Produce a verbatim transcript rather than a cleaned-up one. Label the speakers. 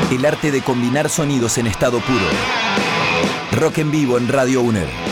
Speaker 1: El arte de combinar sonidos en estado puro. Rock en vivo en Radio UNER.